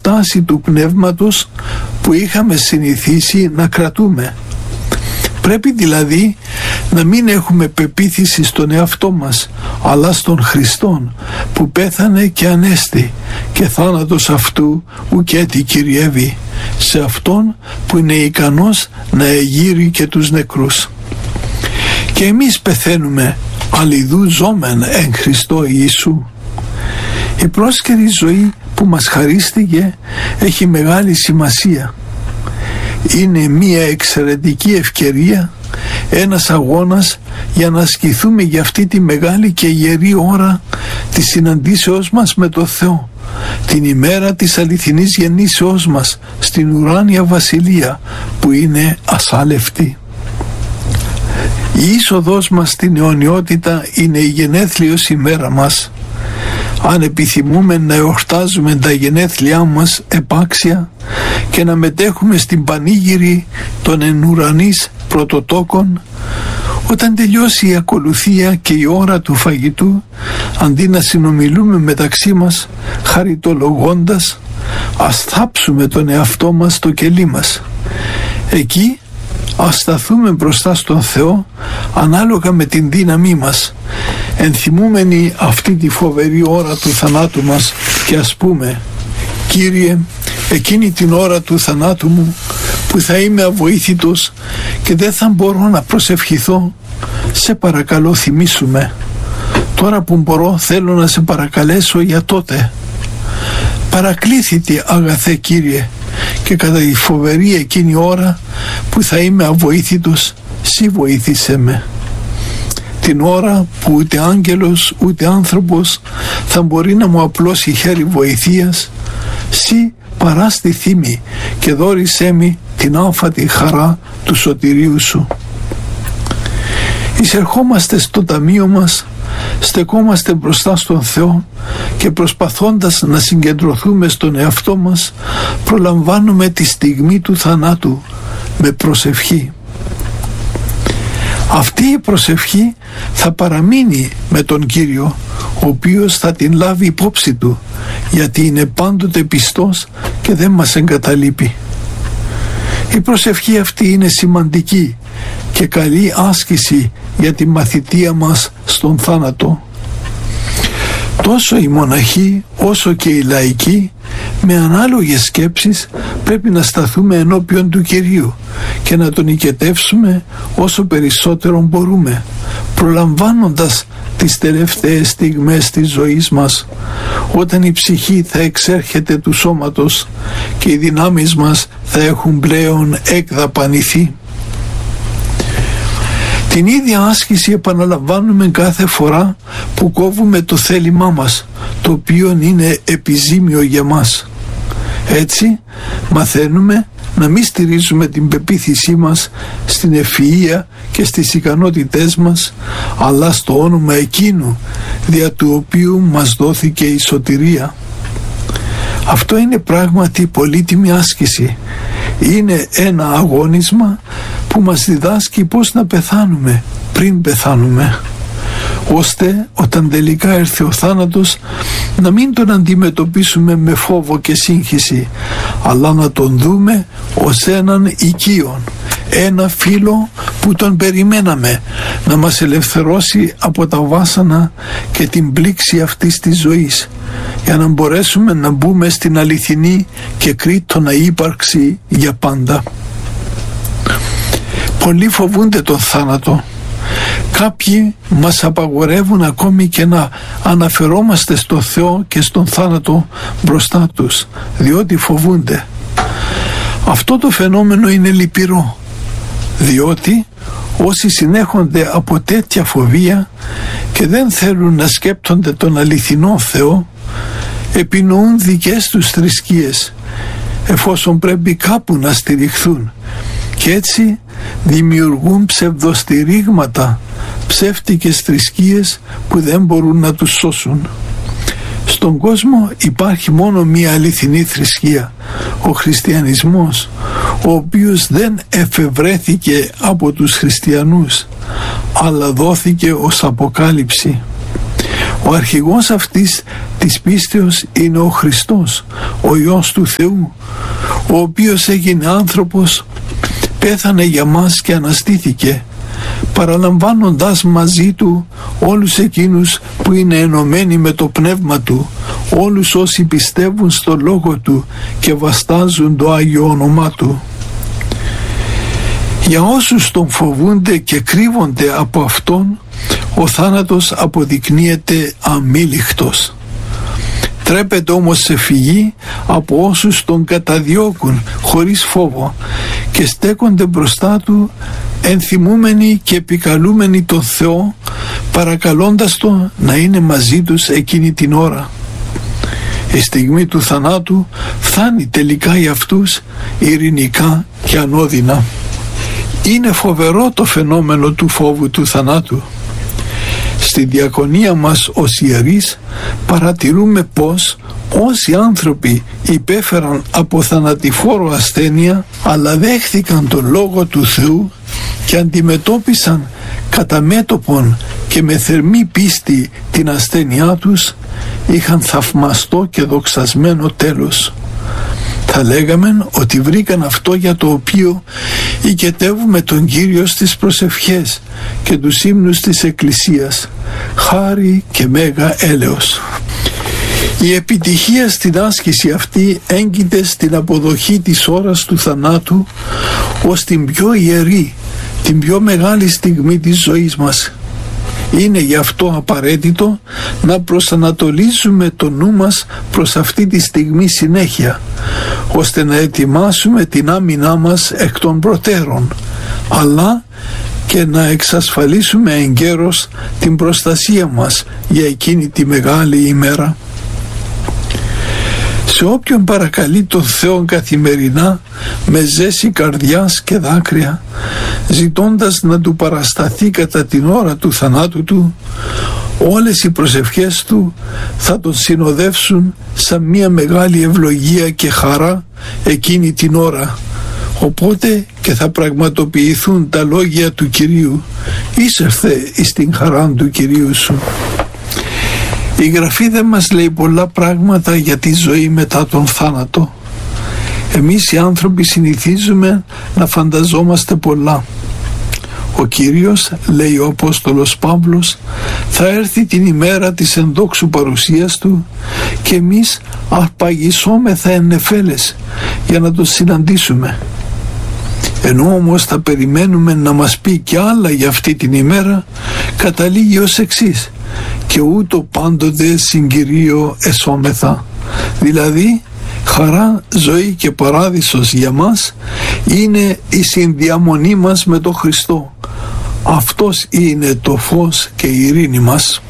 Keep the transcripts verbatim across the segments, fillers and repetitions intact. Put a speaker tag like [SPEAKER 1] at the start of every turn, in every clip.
[SPEAKER 1] στάση του πνεύματος που είχαμε συνηθίσει να κρατούμε. Πρέπει δηλαδή να μην έχουμε πεποίθηση στον εαυτό μας, αλλά στον Χριστόν που πέθανε και ανέστη, και θάνατος αυτού ουκέτι κυριεύει, σε Αυτόν που είναι ικανός να εγείρει και τους νεκρούς. Και εμείς πεθαίνουμε, αλλιδού ζώμεν εν Χριστώ Ιησού. Η πρόσκαιρη ζωή που μας χαρίστηκε έχει μεγάλη σημασία. Είναι μία εξαιρετική ευκαιρία, ένας αγώνας για να ασκηθούμε για αυτή τη μεγάλη και ιερή ώρα της συναντήσεώς μας με το Θεό, την ημέρα της αληθινής γεννήσεώς μας στην ουράνια βασιλεία που είναι ασάλευτη. Η είσοδός μας στην αιωνιότητα είναι η γενέθλιος ημέρα μας. Αν επιθυμούμε να εορτάζουμε τα γενέθλιά μας επάξια και να μετέχουμε στην πανήγυρη των εν ουρανής πρωτοτόκων, όταν τελειώσει η ακολουθία και η ώρα του φαγητού, αντί να συνομιλούμε μεταξύ μας χαριτολογώντας, ας θάψουμε τον εαυτό μας στο κελί μας. Εκεί ας σταθούμε μπροστά στον Θεό ανάλογα με την δύναμή μας, ενθυμούμενοι αυτή τη φοβερή ώρα του θανάτου μας, και ας πούμε: Κύριε, εκείνη την ώρα του θανάτου μου που θα είμαι αβοήθητος και δεν θα μπορώ να προσευχηθώ, σε παρακαλώ θυμήσου με. Τώρα που μπορώ θέλω να σε παρακαλέσω για τότε. Παρακλήθητη αγαθέ Κύριε, και κατά τη φοβερή εκείνη ώρα που θα είμαι αβοήθητος, Συ βοήθησέ με. Την ώρα που ούτε άγγελος ούτε άνθρωπος θα μπορεί να μου απλώσει χέρι βοηθείας, Συ παράστη θύμη και δώρισέ μη την άφατη χαρά του σωτηρίου Σου. Εισερχόμαστε στο ταμείο μας, στεκόμαστε μπροστά στον Θεό και προσπαθώντας να συγκεντρωθούμε στον εαυτό μας, προλαμβάνουμε τη στιγμή του θανάτου με προσευχή. Αυτή η προσευχή θα παραμείνει με τον Κύριο, ο οποίος θα την λάβει υπόψη Του, γιατί είναι πάντοτε πιστός και δεν μας εγκαταλείπει. Η προσευχή αυτή είναι σημαντική και καλή άσκηση για τη μαθητεία μας στον θάνατο. Τόσο οι μοναχοί όσο και οι λαϊκοί με ανάλογες σκέψεις πρέπει να σταθούμε ενώπιον του Κυρίου και να Τον οικετεύσουμε όσο περισσότερο μπορούμε, προλαμβάνοντας τις τελευταίες στιγμές της ζωής μας, όταν η ψυχή θα εξέρχεται του σώματος και οι δυνάμεις μας θα έχουν πλέον εκδαπανηθεί. Την ίδια άσκηση επαναλαμβάνουμε κάθε φορά που κόβουμε το θέλημά μας, το οποίο είναι επιζήμιο για μας. Έτσι μαθαίνουμε να μην στηρίζουμε την πεποίθησή μας στην ευφυΐα και στις ικανότητές μας, αλλά στο όνομα εκείνου δια του οποίου μας δόθηκε η σωτηρία. Αυτό είναι πράγματι πολύτιμη άσκηση. Είναι ένα αγώνισμα που μας διδάσκει πώς να πεθάνουμε πριν πεθάνουμε, ώστε όταν τελικά έρθει ο θάνατος να μην τον αντιμετωπίσουμε με φόβο και σύγχυση, αλλά να τον δούμε ως έναν οικείον, ένα φίλο που τον περιμέναμε να μας ελευθερώσει από τα βάσανα και την πλήξη αυτής της ζωής, για να μπορέσουμε να μπούμε στην αληθινή και κρήτονα ύπαρξη για πάντα. Πολλοί φοβούνται τον θάνατο. Κάποιοι μας απαγορεύουν ακόμη και να αναφερόμαστε στο Θεό και στον θάνατο μπροστά τους, διότι φοβούνται. Αυτό το φαινόμενο είναι λυπηρό, διότι όσοι συνέχονται από τέτοια φοβία και δεν θέλουν να σκέπτονται τον αληθινό Θεό, επινοούν δικές τους θρησκείες, εφόσον πρέπει κάπου να στηριχθούν, και έτσι δημιουργούν ψευδοστηρίγματα, ψεύτικες θρησκείες που δεν μπορούν να τους σώσουν. Στον κόσμο υπάρχει μόνο μία αληθινή θρησκεία, ο χριστιανισμός, ο οποίος δεν εφευρέθηκε από τους χριστιανούς, αλλά δόθηκε ως αποκάλυψη. Ο αρχηγός αυτής της πίστεως είναι ο Χριστός, ο Υιός του Θεού, ο οποίος έγινε άνθρωπος, πέθανε για μας και αναστήθηκε, παραλαμβάνοντας μαζί του όλους εκείνους που είναι ενωμένοι με το πνεύμα του, όλους όσοι πιστεύουν στο Λόγο του και βαστάζουν το Άγιο όνομά του. Για όσους τον φοβούνται και κρύβονται από αυτόν, ο θάνατος αποδεικνύεται αμήλικτος. Τρέπεται όμως σε φυγή από όσους τον καταδιώκουν χωρίς φόβο και στέκονται μπροστά του ενθυμούμενοι και επικαλούμενοι τον Θεό, παρακαλώντας τον να είναι μαζί τους εκείνη την ώρα. Η στιγμή του θανάτου φτάνει τελικά για αυτούς ειρηνικά και ανώδυνα. Είναι φοβερό το φαινόμενο του φόβου του θανάτου. Στη διακονία μας ως ιερείς παρατηρούμε πως όσοι άνθρωποι υπέφεραν από θανατηφόρο ασθένεια, αλλά δέχθηκαν τον Λόγο του Θεού και αντιμετώπισαν κατά μέτωπον και με θερμή πίστη την ασθένειά τους, είχαν θαυμαστό και δοξασμένο τέλος. Θα λέγαμε ότι βρήκαν αυτό για το οποίο οικετεύουμε τον Κύριο στις προσευχές και τους ύμνους της Εκκλησίας, χάρη και μέγα έλεος. Η επιτυχία στην άσκηση αυτή έγκυται στην αποδοχή της ώρας του θανάτου ως την πιο ιερή, την πιο μεγάλη στιγμή της ζωής μας. Είναι γι' αυτό απαραίτητο να προσανατολίζουμε το νου μας προς αυτή τη στιγμή συνέχεια, ώστε να ετοιμάσουμε την άμυνά μας εκ των προτέρων, αλλά και να εξασφαλίσουμε εγκαίρως την προστασία μας για εκείνη τη μεγάλη ημέρα. Σε όποιον παρακαλεί τον Θεό καθημερινά με ζέση καρδιάς και δάκρυα, ζητώντας να του παρασταθεί κατά την ώρα του θανάτου του, όλες οι προσευχές του θα τον συνοδεύσουν σαν μια μεγάλη ευλογία και χαρά εκείνη την ώρα. Οπότε και θα πραγματοποιηθούν τα λόγια του Κυρίου: «Είσερθε εις την χαρά του Κυρίου σου». Η Γραφή δεν μας λέει πολλά πράγματα για τη ζωή μετά τον θάνατο. Εμείς οι άνθρωποι συνηθίζουμε να φανταζόμαστε πολλά. Ο Κύριος, λέει ο Απόστολος Παύλος, θα έρθει την ημέρα της ενδόξου παρουσίας Του και εμείς αρπαγισόμεθα εν νεφέλες για να τον συναντήσουμε. Ενώ όμως θα περιμένουμε να μας πει κι άλλα για αυτή την ημέρα, καταλήγει ως εξής: «Και ούτω πάντοτε συγκυρίο εσώμεθα». Δηλαδή, χαρά, ζωή και παράδεισος για μας είναι η συνδιαμονή μας με τον Χριστό. Αυτός είναι το φως και η ειρήνη μας.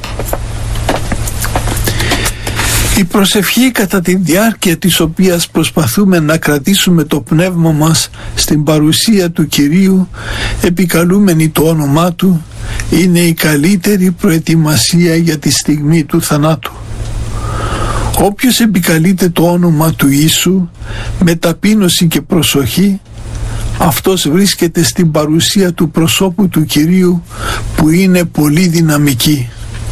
[SPEAKER 1] Η προσευχή, κατά τη διάρκεια της οποίας προσπαθούμε να κρατήσουμε το πνεύμα μας στην παρουσία του Κυρίου, επικαλούμενοι το όνομά Του, είναι η καλύτερη προετοιμασία για τη στιγμή του θανάτου. Όποιος επικαλείται το όνομα του Ιησού με ταπείνωση και προσοχή, αυτός βρίσκεται στην παρουσία του προσώπου του Κυρίου, που είναι πολύ δυναμική.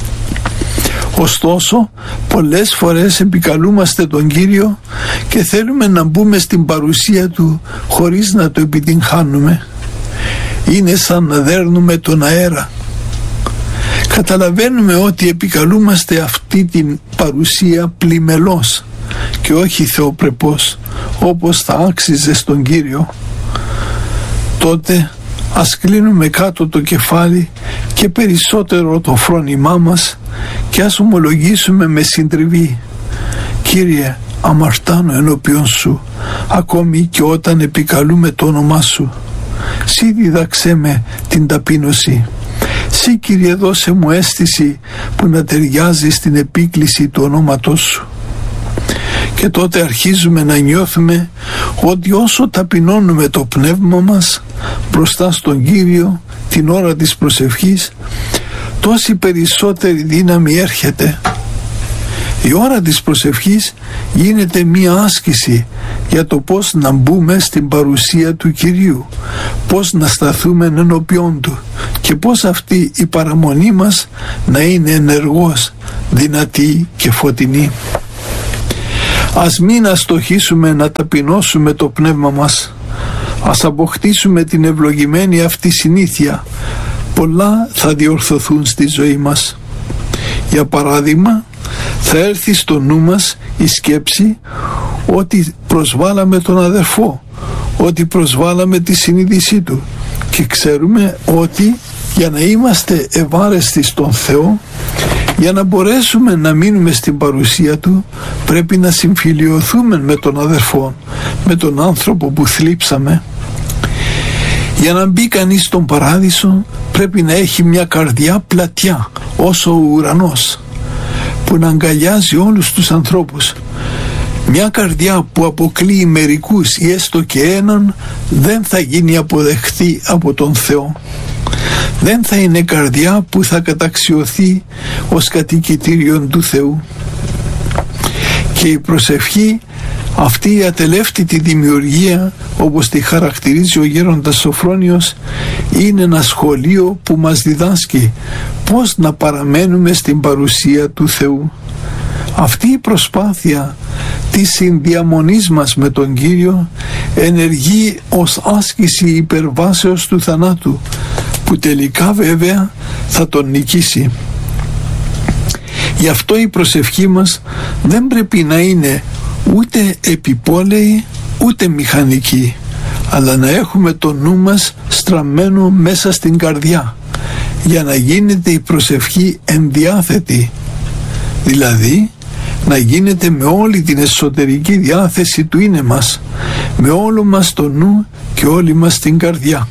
[SPEAKER 1] Ωστόσο, πολλές φορές επικαλούμαστε τον Κύριο και θέλουμε να μπούμε στην παρουσία Του χωρίς να το επιτυγχάνουμε. Είναι σαν να δέρνουμε τον αέρα. Καταλαβαίνουμε ότι επικαλούμαστε αυτή την παρουσία πλημελώς και όχι θεοπρεπώς, όπως θα άξιζε στον Κύριο. Τότε ας κλείνουμε κάτω το κεφάλι και περισσότερο το φρόνημά μας και ας ομολογήσουμε με συντριβή: «Κύριε, αμαρτάνω ενώπιον Σου, ακόμη και όταν επικαλούμε το όνομά Σου. Συ δίδαξέ με την ταπείνωση. Συ, Κύριε, δώσε μου αίσθηση που να ταιριάζει στην επίκληση του ονόματός Σου». Και τότε αρχίζουμε να νιώθουμε ότι όσο ταπεινώνουμε το πνεύμα μας μπροστά στον Κύριο την ώρα της προσευχής, τόση περισσότερη δύναμη έρχεται. Η ώρα της προσευχής γίνεται μία άσκηση για για το πώς να μπούμε στην παρουσία του Κυρίου, πώς να σταθούμε ενώπιον Του και πώς αυτή η παραμονή μας να είναι ενεργός, δυνατή και φωτεινή. Ας μην αστοχήσουμε να ταπεινώσουμε το πνεύμα μας. Ας αποκτήσουμε την ευλογημένη αυτή συνήθεια. Πολλά θα διορθωθούν στη ζωή μας. Για παράδειγμα, θα έρθει στο νου μας η σκέψη ότι προσβάλαμε τον αδερφό, ότι προσβάλαμε τη συνείδησή του, και ξέρουμε ότι για να είμαστε ευάρεστοι στον Θεό, για να μπορέσουμε να μείνουμε στην παρουσία Του, πρέπει να συμφιλιωθούμε με τον αδερφό, με τον άνθρωπο που θλίψαμε. Για να μπει κανείς στον παράδεισο πρέπει να έχει μια καρδιά πλατιά όσο ο ουρανός, που να αγκαλιάζει όλους τους ανθρώπους. Μια καρδιά που αποκλείει μερικούς ή έστω και έναν δεν θα γίνει αποδεχτή από τον Θεό. Δεν θα είναι καρδιά που θα καταξιωθεί ως κατοικητήριον του Θεού. Και η προσευχή, αυτή η ατελεύτητη δημιουργία, όπως τη χαρακτηρίζει ο γέροντας Σοφρόνιος, είναι ένα σχολείο που μας διδάσκει πώς να παραμένουμε στην παρουσία του Θεού. Αυτή η προσπάθεια της συνδιαμονής μας με τον Κύριο ενεργεί ως άσκηση υπερβάσεως του θανάτου, που τελικά βέβαια θα τον νικήσει. Γι' αυτό η προσευχή μας δεν πρέπει να είναι ούτε επιπόλαιη ούτε μηχανική, αλλά να έχουμε το νου μας στραμμένο μέσα στην καρδιά, για να γίνεται η προσευχή ενδιάθετη, δηλαδή να γίνεται με όλη την εσωτερική διάθεση του είναι μας, με όλο μας το νου και όλη μας την καρδιά.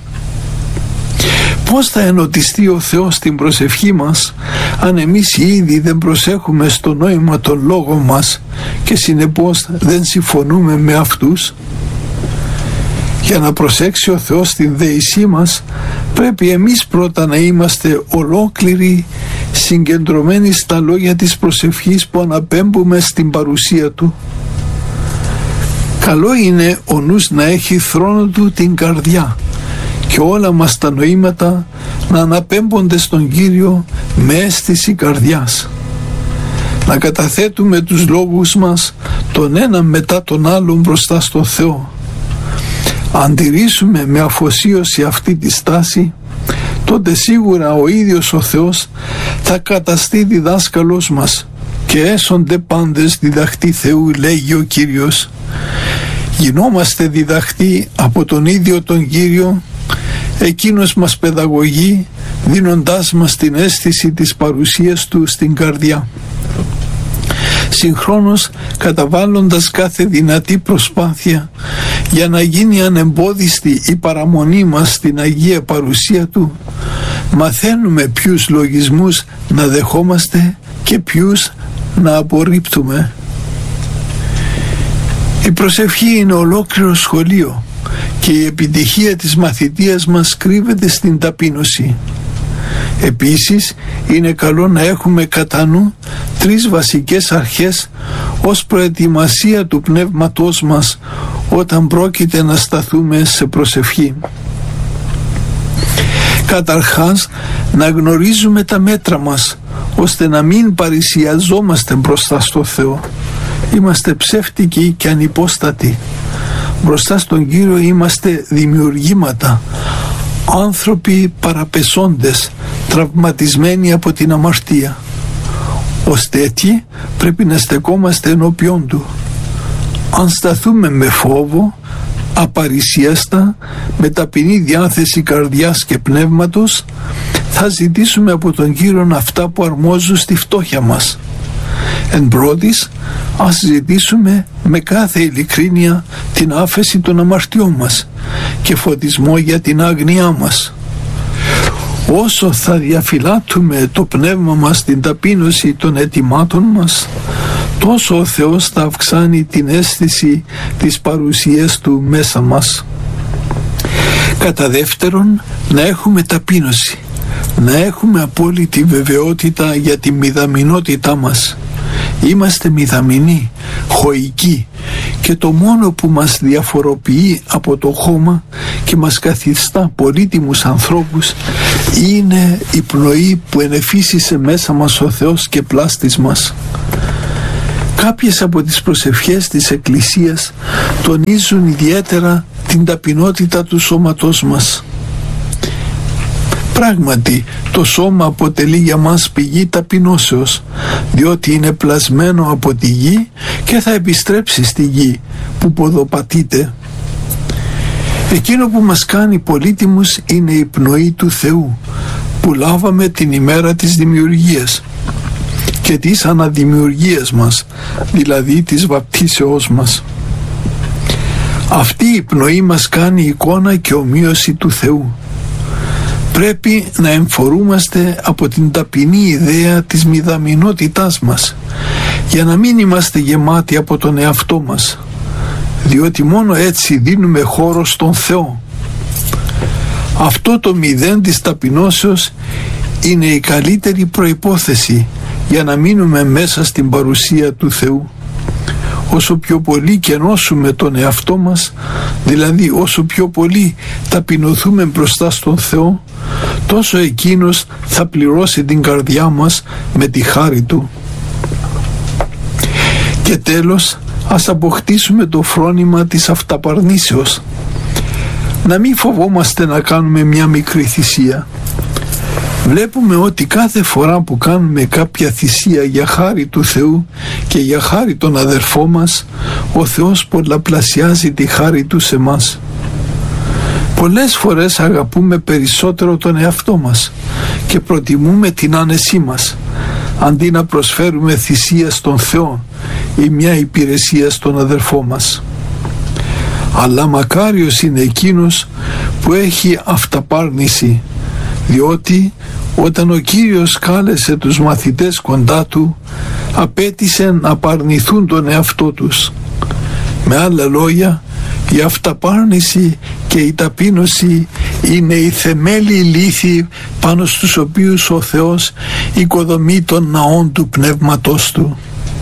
[SPEAKER 1] Πώς θα ενωτιστεί ο Θεός στην προσευχή μας αν εμείς ήδη δεν προσέχουμε στο νόημα των λόγων μας και συνεπώς δεν συμφωνούμε με αυτούς? Για να προσέξει ο Θεός την δεησή μας, πρέπει εμείς πρώτα να είμαστε ολόκληροι, συγκεντρωμένοι στα λόγια της προσευχής που αναπέμπουμε στην παρουσία Του. Καλό είναι ο νους να έχει θρόνο του την καρδιά και όλα μας τα νοήματα να αναπέμπονται στον Κύριο με αίσθηση καρδιάς. Να καταθέτουμε τους λόγους μας τον ένα μετά τον άλλον μπροστά στο Θεό. Αν τηρήσουμε με αφοσίωση αυτή τη στάση, τότε σίγουρα ο ίδιος ο Θεός θα καταστεί διδάσκαλος μας και έσονται πάντες διδαχτοί Θεού, λέγει ο Κύριος. Γινόμαστε διδαχτοί από τον ίδιο τον Κύριο. Εκείνος μας παιδαγωγεί, δίνοντάς μας την αίσθηση της παρουσίας Του στην καρδιά. Συγχρόνως καταβάλλοντας κάθε δυνατή προσπάθεια για να γίνει ανεμπόδιστη η παραμονή μας στην Αγία Παρουσία Του, μαθαίνουμε ποιους λογισμούς να δεχόμαστε και ποιους να απορρίπτουμε. Η προσευχή είναι ολόκληρο σχολείο και η επιτυχία της μαθητείας μας κρύβεται στην ταπείνωση. Επίσης, είναι καλό να έχουμε κατά νου τρεις βασικές αρχές ως προετοιμασία του πνεύματός μας όταν πρόκειται να σταθούμε σε προσευχή. Καταρχάς, να γνωρίζουμε τα μέτρα μας, ώστε να μην παρησιαζόμαστε μπροστά στο Θεό. Είμαστε ψεύτικοι και ανυπόστατοι. Μπροστά στον Κύριο είμαστε δημιουργήματα, άνθρωποι παραπεσόντες, τραυματισμένοι από την αμαρτία. Ως τέτοιοι πρέπει να στεκόμαστε ενώπιον Του. Αν σταθούμε με φόβο, απαρισίαστα, με ταπεινή διάθεση καρδιάς και πνεύματος, θα ζητήσουμε από τον Κύριο αυτά που αρμόζουν στη φτώχεια μας. Εν πρώτης, ας ζητήσουμε με κάθε ειλικρίνεια την άφεση των αμαρτιών μας και φωτισμό για την άγνοιά μας. Όσο θα διαφυλάττουμε το πνεύμα μας στην ταπείνωση των αιτημάτων μας, τόσο ο Θεός θα αυξάνει την αίσθηση της παρουσίας Του μέσα μας. Κατά δεύτερον, να έχουμε ταπείνωση, να έχουμε απόλυτη βεβαιότητα για τη μηδαμινότητά μας. Είμαστε μηδαμινοί, χωικοί και το μόνο που μας διαφοροποιεί από το χώμα και μας καθιστά πολύτιμους ανθρώπους είναι η πνοή που ενεφύσισε μέσα μας ο Θεός και πλάστης μας. Κάποιες από τις προσευχές της Εκκλησίας τονίζουν ιδιαίτερα την ταπεινότητα του σώματός μας. Πράγματι, το σώμα αποτελεί για μας πηγή ταπεινώσεως, διότι είναι πλασμένο από τη γη και θα επιστρέψει στη γη που ποδοπατείται. Εκείνο που μας κάνει πολύτιμους είναι η πνοή του Θεού που λάβαμε την ημέρα της δημιουργίας και της αναδημιουργίας μας, δηλαδή της βαπτίσεώς μας. Αυτή η πνοή μας κάνει εικόνα και ομοίωση του Θεού. Πρέπει να εμφορούμαστε από την ταπεινή ιδέα της μηδαμινότητάς μας για να μην είμαστε γεμάτοι από τον εαυτό μας, διότι μόνο έτσι δίνουμε χώρο στον Θεό. Αυτό το μηδέν της ταπεινώσεως είναι η καλύτερη προϋπόθεση για να μείνουμε μέσα στην παρουσία του Θεού. Όσο πιο πολύ κενώσουμε τον εαυτό μας, δηλαδή όσο πιο πολύ ταπεινωθούμε μπροστά στον Θεό, τόσο Εκείνος θα πληρώσει την καρδιά μας με τη χάρη Του. Και τέλος, ας αποκτήσουμε το φρόνημα της αυταπαρνήσεως. Να μην φοβόμαστε να κάνουμε μια μικρή θυσία. Βλέπουμε ότι κάθε φορά που κάνουμε κάποια θυσία για χάρη του Θεού και για χάρη των αδερφών μας, ο Θεός πολλαπλασιάζει τη χάρη Του σε μας. Πολλές φορές αγαπούμε περισσότερο τον εαυτό μας και προτιμούμε την άνεσή μας, αντί να προσφέρουμε θυσία στον Θεό ή μια υπηρεσία στον αδερφό μας. Αλλά μακάριος είναι εκείνος που έχει αυταπάρνηση, διότι όταν ο Κύριος κάλεσε τους μαθητές κοντά Του, απέτησε να απαρνηθούν τον εαυτό τους. Με άλλα λόγια, η αυταπάρνηση και η ταπείνωση είναι οι θεμέλιοι λίθοι πάνω στους οποίους ο Θεός οικοδομεί τον ναόν του Πνεύματός Του.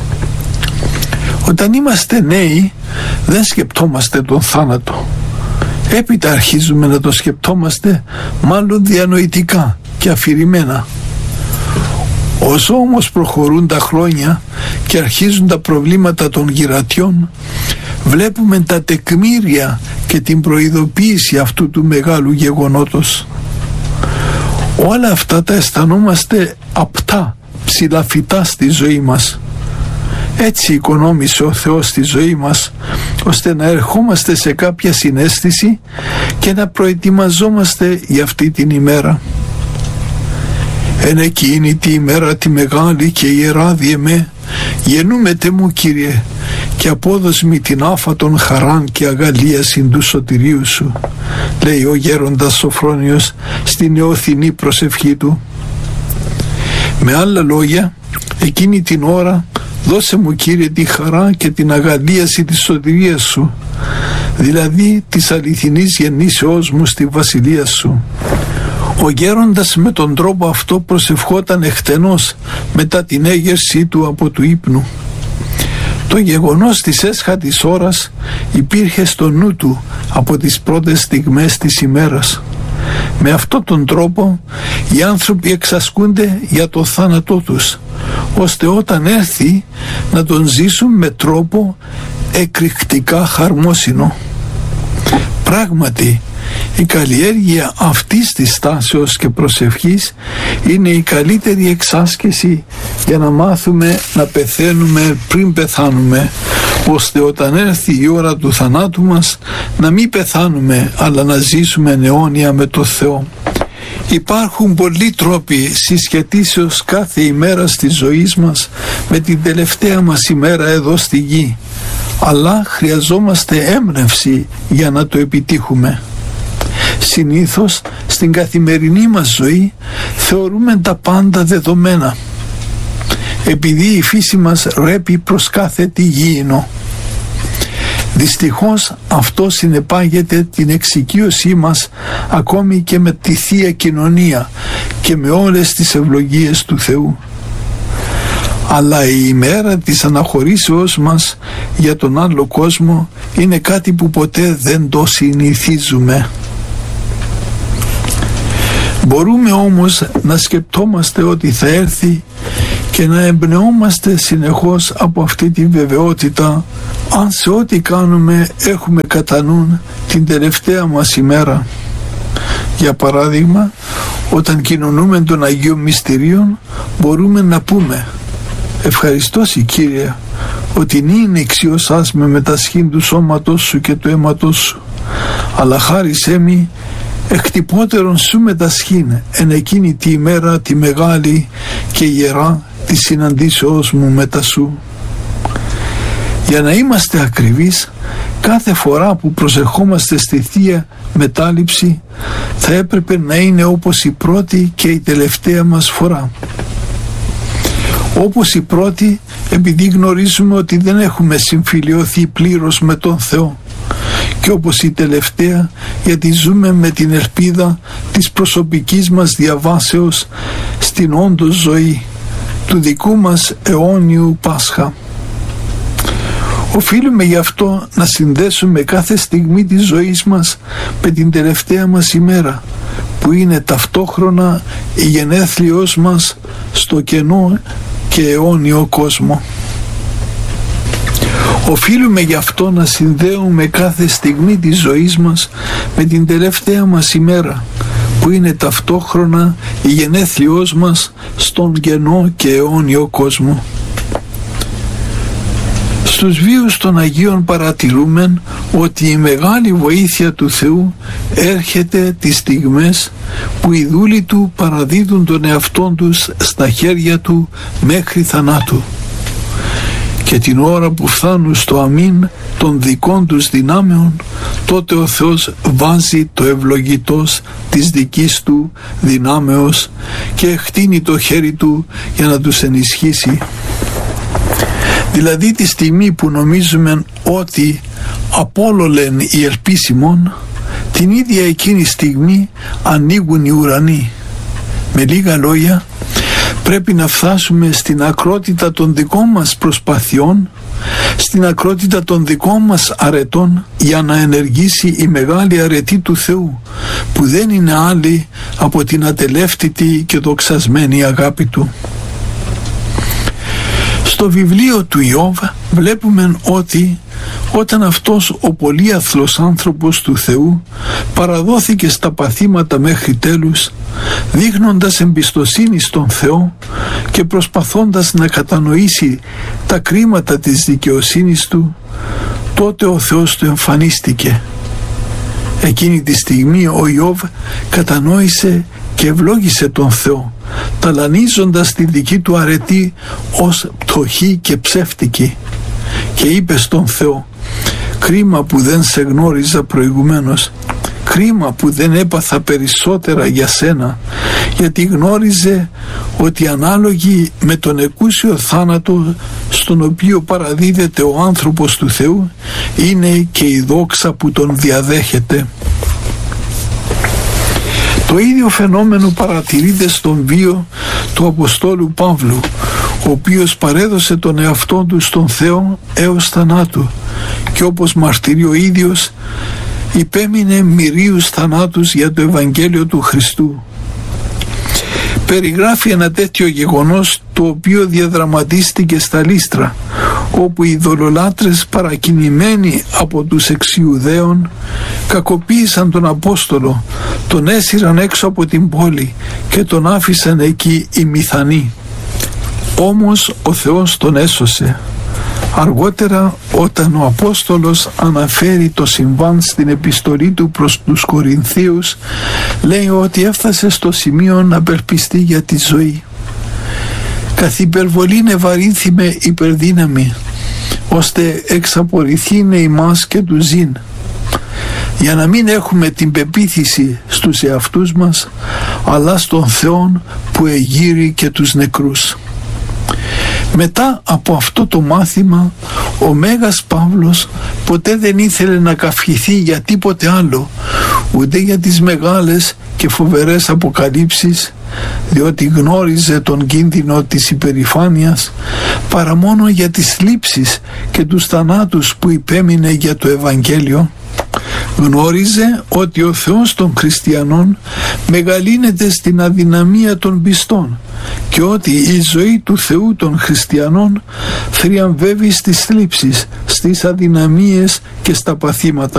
[SPEAKER 1] Όταν είμαστε νέοι, δεν σκεπτόμαστε τον θάνατο. Έπειτα αρχίζουμε να το σκεπτόμαστε, μάλλον διανοητικά και αφηρημένα. Όσο όμως προχωρούν τα χρόνια και αρχίζουν τα προβλήματα των γυρατιών, βλέπουμε τα τεκμήρια και την προειδοποίηση αυτού του μεγάλου γεγονότος. Όλα αυτά τα αισθανόμαστε απτά, ψηλαφιτά στη ζωή μας. Έτσι οικονόμησε ο Θεός τη ζωή μας, ώστε να ερχόμαστε σε κάποια συναίσθηση και να προετοιμαζόμαστε για αυτή την ημέρα. Εν εκείνη τη ημέρα τη μεγάλη και ιερά διεμέ, γεννούμετε μου Κύριε, και απόδοσμη την άφατον χαράν και αγαλίασιν του σωτηρίου Σου, λέει ο γέροντας Σοφρόνιος στη νεοθινή προσευχή του. Με άλλα λόγια, εκείνη την ώρα δώσε μου Κύριε τη χαρά και την αγαλίαση της σωτηρίας Σου, δηλαδή της αληθινής γεννήσεώς μου στη βασιλεία Σου. Ο γέροντας με τον τρόπο αυτό προσευχόταν εκτενώς μετά την έγερσή του από του ύπνου. Το γεγονός της έσχατης ώρας υπήρχε στο νου του από τις πρώτες στιγμές της ημέρας. Με αυτόν τον τρόπο οι άνθρωποι εξασκούνται για το θάνατό τους, ώστε όταν έρθει να τον ζήσουν με τρόπο εκρηκτικά χαρμόσυνο. Πράγματι, η καλλιέργεια αυτής της στάσεως και προσευχής είναι η καλύτερη εξάσκηση για να μάθουμε να πεθαίνουμε πριν πεθάνουμε, ώστε όταν έρθει η ώρα του θανάτου μας να μην πεθάνουμε, αλλά να ζήσουμε αιώνια με το Θεό. Υπάρχουν πολλοί τρόποι συσχετήσεως κάθε ημέρα της ζωής μας με την τελευταία μας ημέρα εδώ στη γη, αλλά χρειαζόμαστε έμπνευση για να το επιτύχουμε. Συνήθως στην καθημερινή μας ζωή θεωρούμε τα πάντα δεδομένα, επειδή η φύση μας ρέπει προς κάθε τι γήινο. Δυστυχώς αυτό συνεπάγεται την εξοικείωσή μας ακόμη και με τη Θεία Κοινωνία και με όλες τις ευλογίες του Θεού. αλλά η ημέρα της αναχωρήσεώς μας για τον άλλο κόσμο είναι κάτι που ποτέ δεν το συνηθίζουμε. Μπορούμε όμως να σκεπτόμαστε ότι θα έρθει και να εμπνεόμαστε συνεχώς από αυτή τη βεβαιότητα, αν σε ό,τι κάνουμε έχουμε κατά νου την τελευταία μας ημέρα. Για παράδειγμα, όταν κοινωνούμε των Αγίων Μυστηρίων μπορούμε να πούμε «Ευχαριστώ Συ Κύριε, ότι νυν εξιώσας με μετασχήν του σώματός Σου και του αίματός Σου, αλλά χάρισέ μη εκτυπώτερον Σου μετασχήν εν εκείνη τη ημέρα τη μεγάλη και ιερά τη συναντήσεώς μου μετά Σου». Για να είμαστε ακριβείς, κάθε φορά που προσευχόμαστε στη Θεία Μετάληψη θα έπρεπε να είναι όπως η πρώτη και η τελευταία μας φορά. Όπως η πρώτη, επειδή γνωρίζουμε ότι δεν έχουμε συμφιλιωθεί πλήρως με τον Θεό, και όπως η τελευταία, γιατί ζούμε με την ελπίδα της προσωπικής μας διαβάσεως στην όντως ζωή του δικού μας αιώνιου Πάσχα. Οφείλουμε γι' αυτό να συνδέσουμε κάθε στιγμή της ζωής μας με την τελευταία μας ημέρα, που είναι ταυτόχρονα η γενέθλιος μας στο κενό και αιώνιο κόσμο. Οφείλουμε γι' αυτό να συνδέουμε κάθε στιγμή της ζωής μας με την τελευταία μας ημέρα, που είναι ταυτόχρονα η γενέθλιος μας στον κενό και αιώνιο κόσμο. Στους βίους των Αγίων παρατηρούμε ότι η μεγάλη βοήθεια του Θεού έρχεται τις στιγμές που οι δούλοι Του παραδίδουν τον εαυτόν τους στα χέρια Του μέχρι θανάτου, και την ώρα που φτάνουν στο αμήν των δικών τους δυνάμεων, τότε ο Θεός βάζει το ευλογητός της δικής Του δυνάμεως και εκτείνει το χέρι Του για να τους ενισχύσει. Δηλαδή τη στιγμή που νομίζουμε ότι απόλολεν οι ελπίσιμον, την ίδια εκείνη στιγμή ανοίγουν οι ουρανοί. Με λίγα λόγια, πρέπει να φτάσουμε στην ακρότητα των δικών μας προσπαθειών, στην ακρότητα των δικών μας αρετών, για να ενεργήσει η μεγάλη αρετή του Θεού, που δεν είναι άλλη από την ατελεύτητη και δοξασμένη αγάπη Του. Στο βιβλίο του Ιώβ βλέπουμε ότι όταν αυτός ο πολύαθλος άνθρωπος του Θεού παραδόθηκε στα παθήματα μέχρι τέλους, δείχνοντας εμπιστοσύνη στον Θεό και προσπαθώντας να κατανοήσει τα κρίματα της δικαιοσύνης Του, τότε ο Θεός του εμφανίστηκε. Εκείνη τη στιγμή ο Ιώβ κατανόησε και ευλόγησε τον Θεό, ταλανίζοντας τη δική του αρετή ως πτωχή και ψεύτικη, και είπε στον Θεό: «Κρίμα που δεν σε γνώριζα προηγουμένως, κρίμα που δεν έπαθα περισσότερα για σένα», γιατί γνώριζε ότι ανάλογη με τον εκούσιο θάνατο στον οποίο παραδίδεται ο άνθρωπος του Θεού είναι και η δόξα που τον διαδέχεται. Το ίδιο φαινόμενο παρατηρείται στον βίο του Αποστόλου Παύλου, ο οποίος παρέδωσε τον εαυτό του στον Θεό έως θανάτου και όπως μαρτυρεί ο ίδιος υπέμεινε μυρίους θανάτους για το Ευαγγέλιο του Χριστού. Περιγράφει ένα τέτοιο γεγονός το οποίο διαδραματίστηκε στα Λύστρα, όπου οι ειδωλολάτρες παρακινημένοι από τους εξιουδαίων κακοποίησαν τον Απόστολο, τον έσυραν έξω από την πόλη και τον άφησαν εκεί ημιθανή. Όμως ο Θεός τον έσωσε. Αργότερα, όταν ο Απόστολος αναφέρει το συμβάν στην επιστολή του προς τους Κορινθίους, λέει ότι έφτασε στο σημείο να περπιστεί για τη ζωή. Καθ' υπερβολήν ευαρύνθη υπερδύναμη, ώστε εξαπορηθήνε ημάς και του ζήν, για να μην έχουμε την πεποίθηση στους εαυτούς μας, αλλά στον Θεόν που εγείρει και τους νεκρούς. Μετά από αυτό το μάθημα, ο Μέγας Παύλος ποτέ δεν ήθελε να καυχηθεί για τίποτε άλλο, ούτε για τις μεγάλες και και φοβερές αποκαλύψεις, διότι γνώριζε τον κίνδυνο της υπερηφάνειας, παρά μόνο για τις θλίψεις και τους θανάτους που υπέμεινε για το Ευαγγέλιο. Γνώριζε ότι ο Θεός των χριστιανών μεγαλύνεται στην αδυναμία των πιστών και ότι η ζωή του Θεού των χριστιανών θριαμβεύει στις θλίψεις, στις αδυναμίες και στα παθήματα.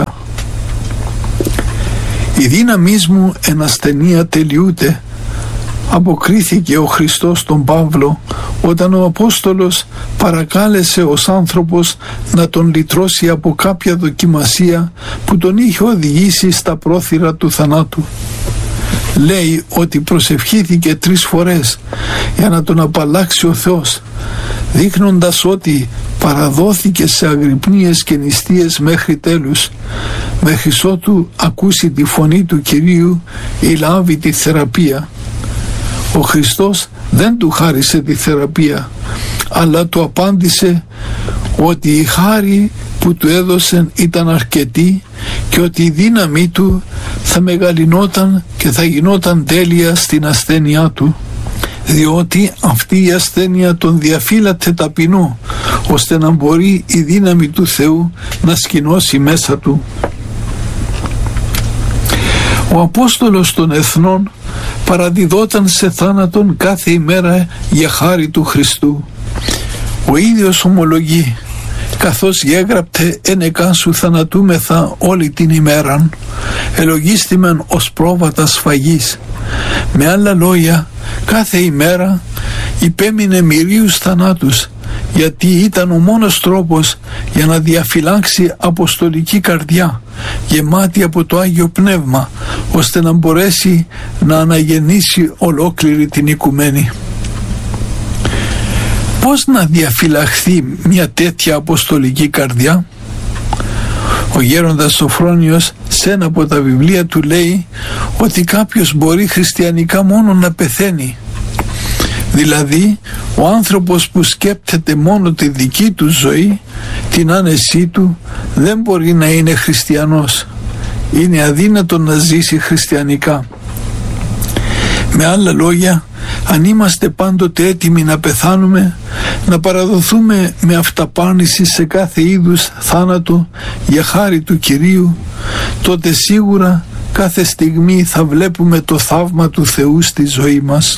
[SPEAKER 1] «Η δύναμής μου εν ασθενεία τελειούται», αποκρίθηκε ο Χριστός τον Παύλο όταν ο Απόστολος παρακάλεσε ως άνθρωπος να τον λυτρώσει από κάποια δοκιμασία που τον είχε οδηγήσει στα πρόθυρα του θανάτου. Λέει ότι προσευχήθηκε τρεις φορές για να τον απαλλάξει ο Θεός, δείχνοντας ότι παραδόθηκε σε αγρυπνίες και νηστείες μέχρι τέλους, μέχρι ότου ακούσει τη φωνή του Κυρίου ή λάβει τη θεραπεία. Ο Χριστός δεν του χάρισε τη θεραπεία, αλλά του απάντησε ότι η χάρη που του έδωσεν ήταν αρκετή και ότι η δύναμή του θα μεγαλυνόταν και θα γινόταν τέλεια στην ασθένειά του, διότι αυτή η ασθένεια τον διαφύλατε ταπεινό, ώστε να μπορεί η δύναμη του Θεού να σκηνώσει μέσα του. Ο Απόστολος των Εθνών παραδιδόταν σε θάνατον κάθε ημέρα για χάρη του Χριστού. Ο ίδιος ομολογεί, καθώς γέγραπτε ενεκάν σου θανατούμεθα όλη την ημέραν, ελογίστημεν ως πρόβατα σφαγής. Με άλλα λόγια, κάθε ημέρα υπέμεινε μυρίους θανάτους, γιατί ήταν ο μόνος τρόπος για να διαφυλάξει αποστολική καρδιά γεμάτη από το Άγιο Πνεύμα, ώστε να μπορέσει να αναγεννήσει ολόκληρη την οικουμένη. Πώς να διαφυλαχθεί μια τέτοια αποστολική καρδιά? Ο γέροντας Σοφρόνιος σε ένα από τα βιβλία του λέει ότι κάποιος μπορεί χριστιανικά μόνο να πεθαίνει. Δηλαδή, ο άνθρωπος που σκέπτεται μόνο τη δική του ζωή, την άνεσή του, δεν μπορεί να είναι χριστιανός. Είναι αδύνατο να ζήσει χριστιανικά. Με άλλα λόγια, αν είμαστε πάντοτε έτοιμοι να πεθάνουμε, να παραδοθούμε με αυταπάρνηση σε κάθε είδους θάνατο για χάρη του Κυρίου, τότε σίγουρα κάθε στιγμή θα βλέπουμε το θαύμα του Θεού στη ζωή μας.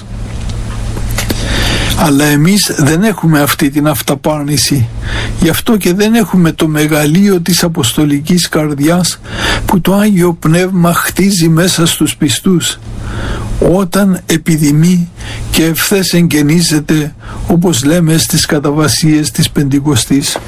[SPEAKER 1] Αλλά εμείς δεν έχουμε αυτή την αυταπάρνηση, γι' αυτό και δεν έχουμε το μεγαλείο της αποστολικής καρδιάς που το Άγιο Πνεύμα χτίζει μέσα στους πιστούς, όταν επιδημεί και ευθές εγγενίζεται, όπως λέμε στις καταβασίες της Πεντηκοστής.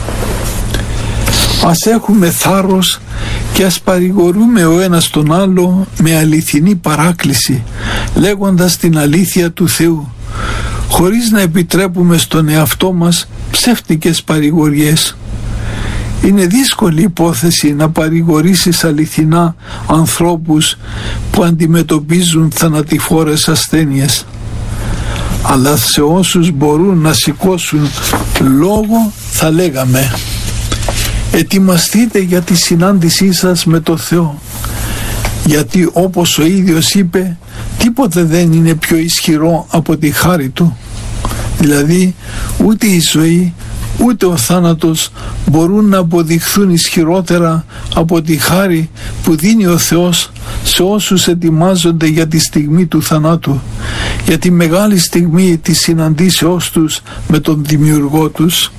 [SPEAKER 1] Ας έχουμε θάρρος και ας παρηγορούμε ο ένας τον άλλο με αληθινή παράκληση, λέγοντας την αλήθεια του Θεού, χωρίς να επιτρέπουμε στον εαυτό μας ψεύτικες παρηγοριές. Είναι δύσκολη υπόθεση να παρηγορήσεις αληθινά ανθρώπους που αντιμετωπίζουν θανατηφόρες ασθένειες. Αλλά σε όσους μπορούν να σηκώσουν λόγο θα λέγαμε: ετοιμαστείτε για τη συνάντησή σας με το Θεό, γιατί όπως ο ίδιος είπε, τίποτε δεν είναι πιο ισχυρό από τη χάρη Του. Δηλαδή ούτε η ζωή ούτε ο θάνατος μπορούν να αποδειχθούν ισχυρότερα από τη χάρη που δίνει ο Θεός σε όσους ετοιμάζονται για τη στιγμή του θανάτου, για τη μεγάλη στιγμή της συναντήσεώς τους με τον Δημιουργό τους.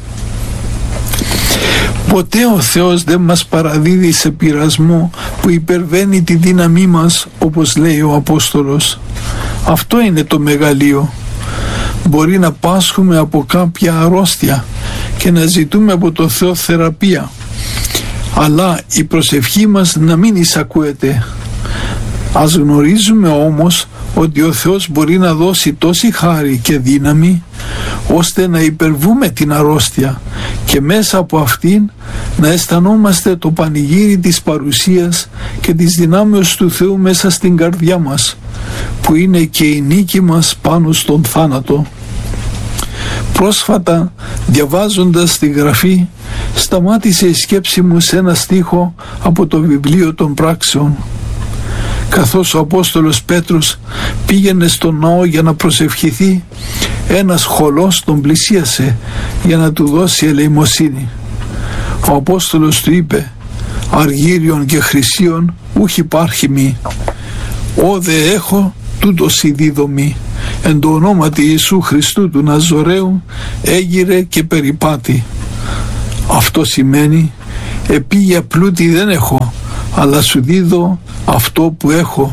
[SPEAKER 1] Ποτέ ο Θεός δεν μας παραδίδει σε πειρασμό που υπερβαίνει τη δύναμή μας, όπως λέει ο Απόστολος. Αυτό είναι το μεγαλείο. Μπορεί να πάσχουμε από κάποια αρρώστια και να ζητούμε από το Θεό θεραπεία, αλλά η προσευχή μας να μην εισακούεται. Ας γνωρίζουμε όμως ότι ο Θεός μπορεί να δώσει τόση χάρη και δύναμη ώστε να υπερβούμε την αρρώστια και μέσα από αυτήν να αισθανόμαστε το πανηγύρι της παρουσίας και της δυνάμεως του Θεού μέσα στην καρδιά μας, που είναι και η νίκη μας πάνω στον θάνατο. Πρόσφατα, διαβάζοντας τη Γραφή, σταμάτησε η σκέψη μου σε ένα στίχο από το βιβλίο των Πράξεων. Καθώς ο Απόστολος Πέτρος πήγαινε στον ναό για να προσευχηθεί, ένας χωλός τον πλησίασε για να του δώσει ελεημοσύνη. Ο Απόστολος του είπε: «Αργύριον και χρυσίον ούχ υπάρχει μη, όδε έχω τούτος η δίδομη, εν το ονόματι Ιησού Χριστού του Ναζωραίου έγειρε και περιπάτη». Αυτό σημαίνει «επίγεια πλούτη δεν έχω, αλλά σου δίδω αυτό που έχω».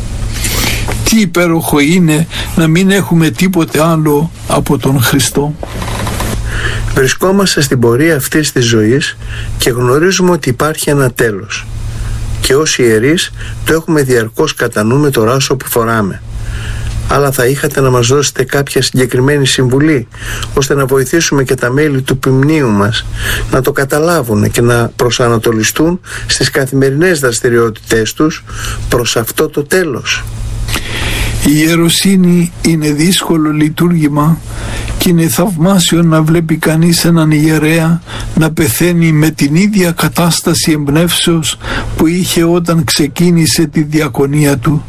[SPEAKER 1] Τι υπέροχο είναι να μην έχουμε τίποτε άλλο από τον Χριστό.
[SPEAKER 2] Βρισκόμαστε στην πορεία αυτής της ζωής και γνωρίζουμε ότι υπάρχει ένα τέλος. Και ως ιερείς το έχουμε διαρκώς κατά νου με το ράσο που φοράμε. Αλλά θα είχατε να μας δώσετε κάποια συγκεκριμένη συμβουλή, ώστε να βοηθήσουμε και τα μέλη του ποιμνίου μας να το καταλάβουν και να προσανατολιστούν στις καθημερινές δραστηριότητές τους προς αυτό το τέλος.
[SPEAKER 1] Η ιεροσύνη είναι δύσκολο λειτουργήμα και είναι θαυμάσιο να βλέπει κανείς έναν ιερέα να πεθαίνει με την ίδια κατάσταση εμπνεύσεως που είχε όταν ξεκίνησε τη διακονία του.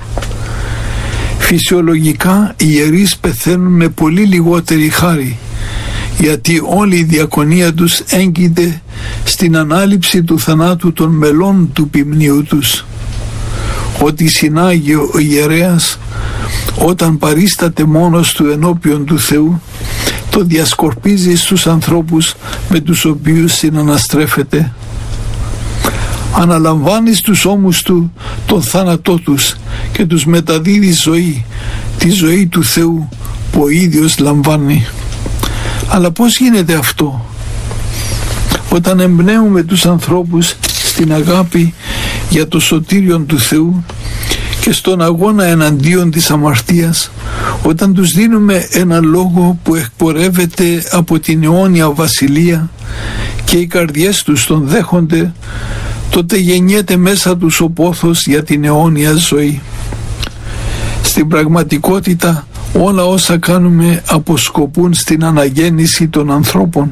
[SPEAKER 1] Φυσιολογικά οι ιερείς πεθαίνουν με πολύ λιγότερη χάρη, γιατί όλη η διακονία τους έγκυται στην ανάληψη του θανάτου των μελών του ποιμνίου τους. Ότι συνάγει ο ιερέας όταν παρίσταται μόνος του ενώπιον του Θεού, το διασκορπίζει στους ανθρώπους με τους οποίους συναναστρέφεται. Αναλαμβάνει στους ώμους του τον θάνατό τους και τους μεταδίδει ζωή, τη ζωή του Θεού που ο ίδιος λαμβάνει. Αλλά πώς γίνεται αυτό? Όταν εμπνέουμε τους ανθρώπους στην αγάπη για το σωτήριον του Θεού και στον αγώνα εναντίον της αμαρτίας, όταν τους δίνουμε ένα λόγο που εκπορεύεται από την αιώνια βασιλεία και οι καρδιές τους τον δέχονται, τότε γεννιέται μέσα τους ο πόθος για την αιώνια ζωή. Στην πραγματικότητα όλα όσα κάνουμε αποσκοπούν στην αναγέννηση των ανθρώπων.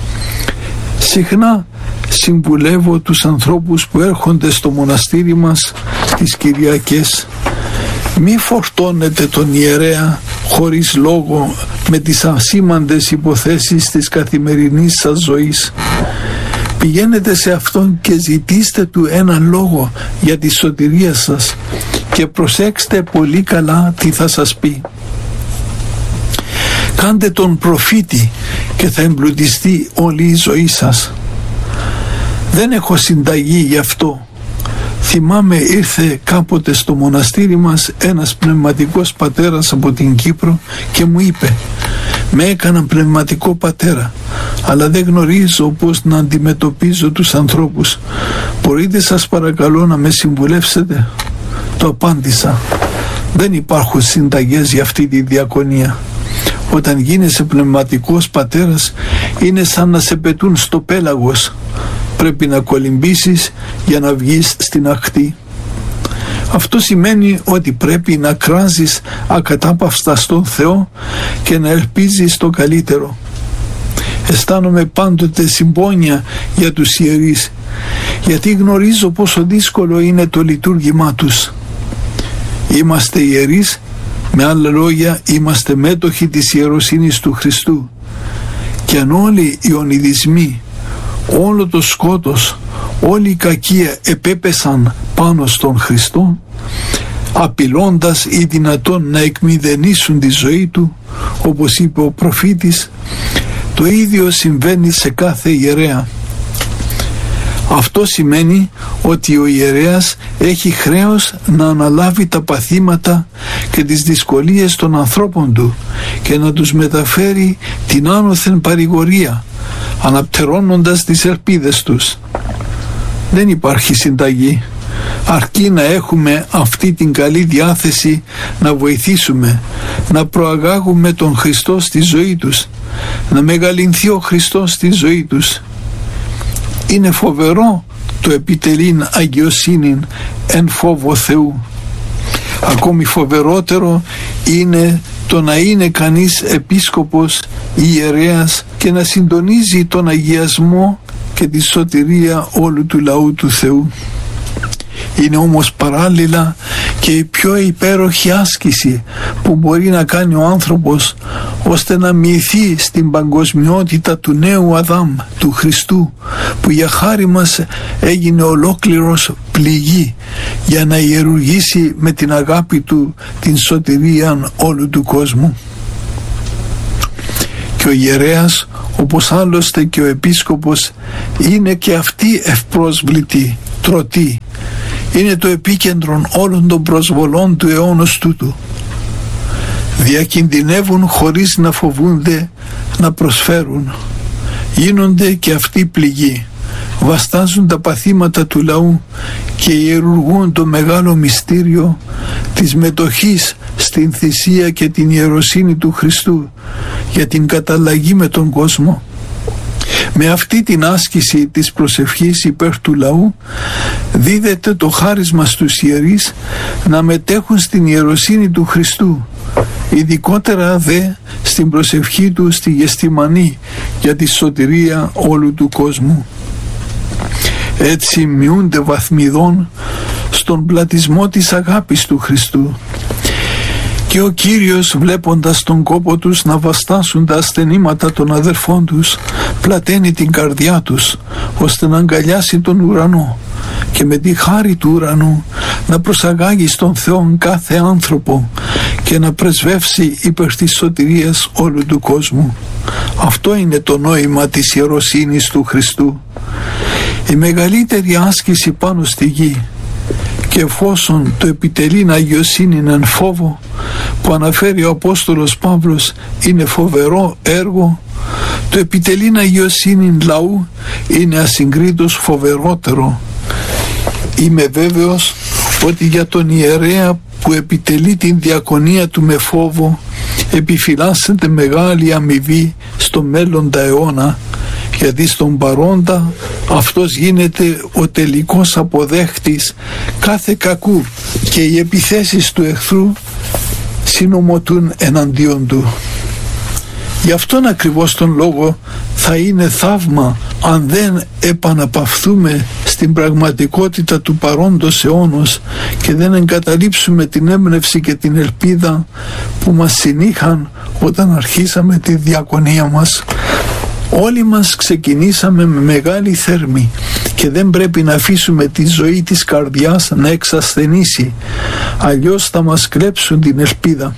[SPEAKER 1] Συχνά συμβουλεύω τους ανθρώπους που έρχονται στο μοναστήρι μας τις Κυριακές: μη φορτώνετε τον ιερέα χωρίς λόγο με τις ασήμαντες υποθέσεις της καθημερινής σας ζωής. Πηγαίνετε σε Αυτόν και ζητήστε Του ένα λόγο για τη σωτηρία σας και προσέξτε πολύ καλά τι θα σας πει. Κάντε τον προφήτη και θα εμπλουτιστεί όλη η ζωή σας. Δεν έχω συνταγή γι' αυτό. Θυμάμαι ήρθε κάποτε στο μοναστήρι μας ένας πνευματικός πατέρας από την Κύπρο και μου είπε: με έκαναν πνευματικό πατέρα, αλλά δεν γνωρίζω πώς να αντιμετωπίζω τους ανθρώπους. Μπορείτε σας παρακαλώ να με συμβουλεύσετε? Το απάντησα: δεν υπάρχουν συνταγές για αυτή τη διακονία. Όταν γίνεσαι πνευματικός πατέρας είναι σαν να σε πετούν στο πέλαγος. Πρέπει να κολυμπήσεις για να βγεις στην ακτή. Αυτό σημαίνει ότι πρέπει να κράζεις ακατάπαυστα στον Θεό και να ελπίζεις το καλύτερο. Αισθάνομαι πάντοτε συμπόνια για τους ιερείς, γιατί γνωρίζω πόσο δύσκολο είναι το λειτουργήμά τους. Είμαστε ιερείς, με άλλα λόγια είμαστε μέτοχοι της ιεροσύνης του Χριστού, και αν όλοι οι ονειδισμοί, όλο το σκότος, όλη η κακία επέπεσαν πάνω στον Χριστό, απειλώντας ή δυνατόν να εκμηδενήσουν τη ζωή Του, όπως είπε ο προφήτης, το ίδιο συμβαίνει σε κάθε ιερέα. Αυτό σημαίνει ότι ο ιερέας έχει χρέος να αναλάβει τα παθήματα και τις δυσκολίες των ανθρώπων του και να τους μεταφέρει την άνωθεν παρηγορία, αναπτερώνοντας τις ελπίδες τους. Δεν υπάρχει συνταγή, αρκεί να έχουμε αυτή την καλή διάθεση να βοηθήσουμε, να προαγάγουμε τον Χριστό στη ζωή τους, να μεγαλυνθεί ο Χριστός στη ζωή τους. Είναι φοβερό το επιτελήν αγιοσύνην εν φόβο Θεού. Ακόμη φοβερότερο είναι το να είναι κανείς επίσκοπος ή ιερέας και να συντονίζει τον αγιασμό και τη σωτηρία όλου του λαού του Θεού. Είναι όμως παράλληλα και η πιο υπέροχη άσκηση που μπορεί να κάνει ο άνθρωπος ώστε να μοιηθεί στην παγκοσμιότητα του νέου Αδάμ, του Χριστού, που για χάρη μας έγινε ολόκληρος πληγή για να ιερουργήσει με την αγάπη του την σωτηρία όλου του κόσμου. Και ο ιερέας, όπως άλλωστε και ο επίσκοπος, είναι και αυτοί ευπρόσβλητοι, τρωτοί. Είναι το επίκεντρο όλων των προσβολών του αιώνος τούτου. Διακινδυνεύουν χωρίς να φοβούνται να προσφέρουν. Γίνονται και αυτοί πληγοί. Βαστάζουν τα παθήματα του λαού και ιερουργούν το μεγάλο μυστήριο της μετοχής στην θυσία και την ιεροσύνη του Χριστού για την καταλλαγή με τον κόσμο. Με αυτή την άσκηση της προσευχής υπέρ του λαού δίδεται το χάρισμα στους ιερείς να μετέχουν στην ιεροσύνη του Χριστού, ειδικότερα δε στην προσευχή του στη Γεστημανή για τη σωτηρία όλου του κόσμου. Έτσι μειούνται βαθμιδών στον πλατισμό της αγάπης του Χριστού. Και ο Κύριος, βλέποντας τον κόπο τους να βαστάσουν τα ασθενήματα των αδερφών τους, πλαταίνει την καρδιά τους ώστε να αγκαλιάσει τον ουρανό και με τη χάρη του ουρανού να προσαγάγει στον Θεό κάθε άνθρωπο και να πρεσβεύσει υπέρ της σωτηρίας όλου του κόσμου. Αυτό είναι το νόημα της ιεροσύνης του Χριστού. Η μεγαλύτερη άσκηση πάνω στη γη, και εφόσον το επιτελήν αγιοσύνην εν φόβο, που αναφέρει ο Απόστολος Παύλος, είναι φοβερό έργο, το επιτελήν αγιοσύνην λαού είναι ασυγκρίτως φοβερότερο. Είμαι βέβαιος ότι για τον ιερέα που επιτελεί την διακονία του με φόβο επιφυλάσσεται μεγάλη αμοιβή στο μέλλοντα αιώνα, γιατί στον παρόντα αυτός γίνεται ο τελικός αποδέχτης κάθε κακού και οι επιθέσεις του εχθρού συνομωτούν εναντίον του. Γι' αυτόν ακριβώς τον λόγο θα είναι θαύμα αν δεν επαναπαυθούμε στην πραγματικότητα του παρόντος αιώνος και δεν εγκαταλείψουμε την έμπνευση και την ελπίδα που μας συνήχαν όταν αρχίσαμε τη διακονία μας. Όλοι μας ξεκινήσαμε με μεγάλη θέρμη και δεν πρέπει να αφήσουμε τη ζωή της καρδιάς να εξασθενήσει, αλλιώς θα μας κλέψουν την ελπίδα.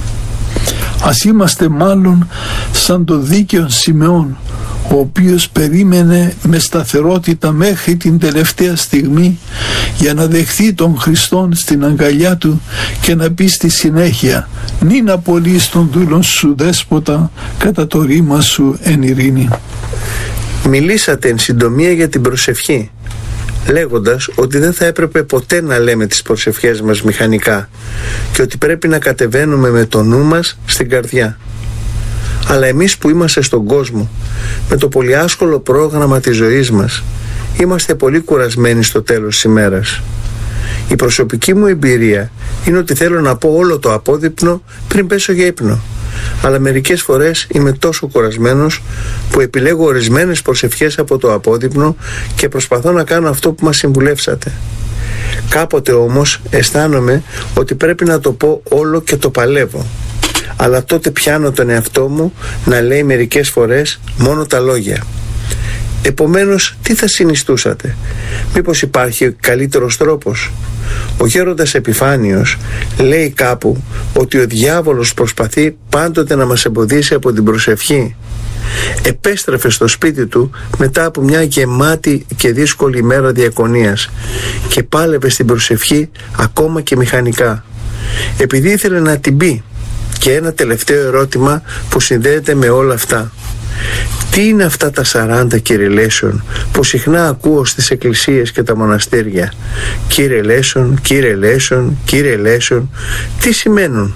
[SPEAKER 1] Ας είμαστε μάλλον σαν το δίκαιο Σιμεών, ο οποίος περίμενε με σταθερότητα μέχρι την τελευταία στιγμή για να δεχθεί τον Χριστόν στην αγκαλιά του και να πει στη συνέχεια «Νην απολύεις τον δούλον σου δέσποτα κατά το ρήμα σου εν ειρήνη».
[SPEAKER 2] Μιλήσατε εν συντομία για την προσευχή, λέγοντας ότι δεν θα έπρεπε ποτέ να λέμε τις προσευχές μας μηχανικά και ότι πρέπει να κατεβαίνουμε με το νου μας στην καρδιά. Αλλά εμείς που είμαστε στον κόσμο, με το πολυάσκολο πρόγραμμα της ζωής μας, είμαστε πολύ κουρασμένοι στο τέλος της ημέρας. Η προσωπική μου εμπειρία είναι ότι θέλω να πω όλο το απόδειπνο πριν πέσω για ύπνο. Αλλά μερικές φορές είμαι τόσο κουρασμένος που επιλέγω ορισμένες προσευχές από το απόδειπνο και προσπαθώ να κάνω αυτό που μας συμβουλεύσατε. Κάποτε όμως αισθάνομαι ότι πρέπει να το πω όλο και το παλεύω. Αλλά τότε πιάνω τον εαυτό μου να λέει μερικές φορές μόνο τα λόγια. Επομένως, τι θα συνιστούσατε? Μήπως υπάρχει καλύτερος τρόπος? Ο γέροντας Επιφάνιος λέει κάπου ότι ο διάβολος προσπαθεί πάντοτε να μας εμποδίσει από την προσευχή. Επέστρεφε στο σπίτι του μετά από μια γεμάτη και δύσκολη ημέρα διακονίας και πάλευε στην προσευχή ακόμα και μηχανικά, επειδή ήθελε να την πει. Και ένα τελευταίο ερώτημα που συνδέεται με όλα αυτά. Τι είναι αυτά τα σαράντα κυριλέσεων που συχνά ακούω στις εκκλησίες και τα μοναστήρια? Κυριλέσεων, κυριλέσεων, κυριλέσεων. Τι σημαίνουν?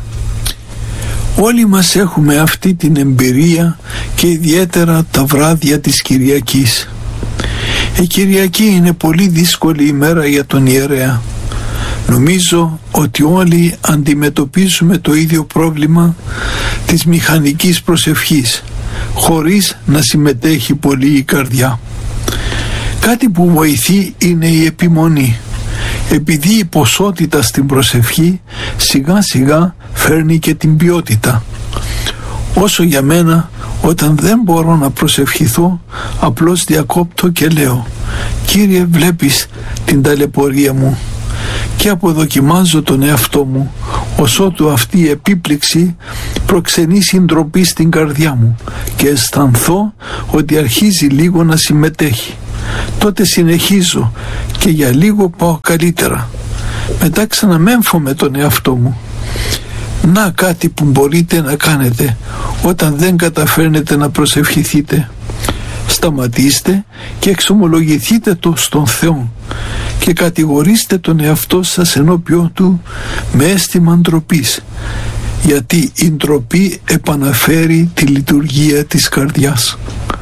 [SPEAKER 1] Όλοι μας έχουμε αυτή την εμπειρία και ιδιαίτερα τα βράδια της Κυριακής. Η Κυριακή είναι πολύ δύσκολη ημέρα για τον ιερέα. Νομίζω ότι όλοι αντιμετωπίζουμε το ίδιο πρόβλημα της μηχανικής προσευχής, χωρίς να συμμετέχει πολύ η καρδιά. Κάτι που βοηθεί είναι η επιμονή. επειδή η ποσότητα στην προσευχή σιγά σιγά φέρνει και την ποιότητα. Όσο για μένα, όταν δεν μπορώ να προσευχηθώ, απλώς διακόπτω και λέω: Κύριε, βλέπεις την ταλαιπωρία μου, και αποδοκιμάζω τον εαυτό μου, ωσότου αυτή η επίπληξη προξενεί συντροπή στην καρδιά μου και αισθανθώ ότι αρχίζει λίγο να συμμετέχει. Τότε συνεχίζω και για λίγο πάω καλύτερα. Μετά ξαναμέμφω τον εαυτό μου. Να κάτι που μπορείτε να κάνετε όταν δεν καταφέρνετε να προσευχηθείτε. Σταματήστε και εξομολογηθείτε το στον Θεό και κατηγορήστε τον εαυτό σας ενώπιον Του με αίσθημα ντροπής, γιατί η ντροπή επαναφέρει τη λειτουργία της καρδιάς.